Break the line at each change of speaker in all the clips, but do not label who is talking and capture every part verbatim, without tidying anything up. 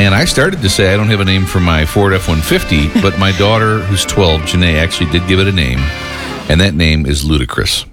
And I started to say I don't have a name for my Ford F one fifty, but my daughter, who's twelve, Janae, actually did give it a name, and that name is Ludacris.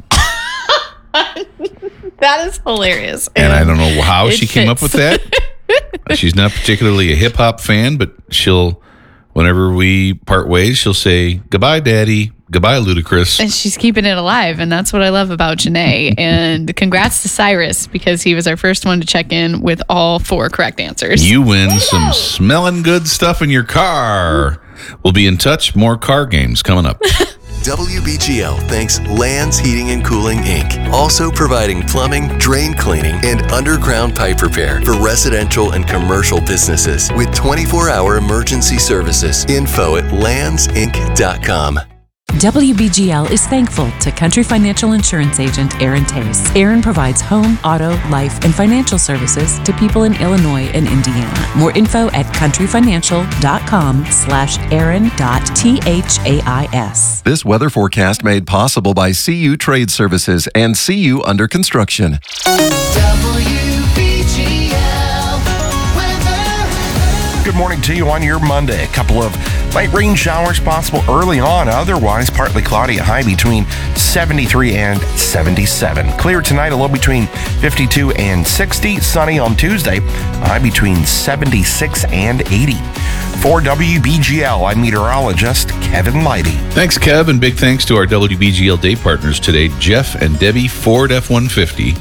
That is hilarious.
And, and I don't know how she
fits.
came up with that. She's not particularly a hip-hop fan, but she'll, whenever we part ways, she'll say, goodbye, Daddy. Goodbye, Ludacris.
And she's keeping it alive, and that's what I love about Janae. And congrats to Cyrus, because he was our first one to check in with all four correct answers.
You win some smelling good stuff in your car. We'll be in touch. More car games coming up.
W B G L thanks Lands Heating and Cooling, Incorporated. Also providing plumbing, drain cleaning, and underground pipe repair for residential and commercial businesses with twenty-four hour emergency services. Info at lands inc dot com.
W B G L is thankful to Country Financial Insurance Agent Aaron Tace. Aaron provides home, auto, life, and financial services to people in Illinois and Indiana. More info at countryfinancial.com slash Aaron dot T H A I S.
This weather forecast made possible by C U Trade Services and C U Under Construction.
W B G L weather.
Good morning to you on your Monday. A couple of light rain showers possible early on. Otherwise, partly cloudy, a high between seventy-three and seventy-seven. Clear tonight, a low between fifty-two and sixty. Sunny on Tuesday, a high between seventy-six and eighty. For W B G L, I'm meteorologist Kevin Leidy.
Thanks, Kev, and big thanks to our W B G L day partners today, Jeff and Debbie Ford F one fifty.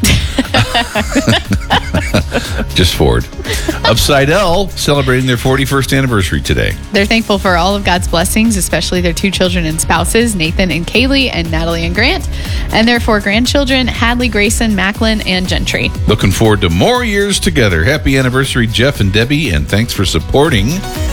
Just Ford. Of Seidel, celebrating their forty-first anniversary today.
They're thankful for all of God's blessings, especially their two children and spouses, Nathan and Kaylee, and Natalie and Grant, and their four grandchildren, Hadley, Grayson, Macklin, and Gentry.
Looking forward to more years together. Happy anniversary, Jeff and Debbie, and thanks for supporting